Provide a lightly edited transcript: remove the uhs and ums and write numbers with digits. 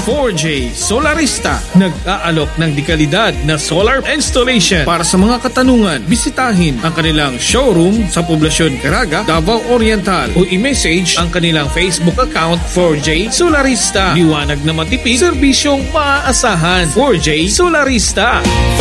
4J Solarista. Nag-aalok ng dekalidad na solar installation. Para sa mga katanungan, bisitahin ang kanilang showroom sa Poblasyon Caraga, Davao Oriental o i-message ang kanilang Facebook account 4J Solarista. Liwanag na matipid, serbisyong maaasahan. 4J Solarista.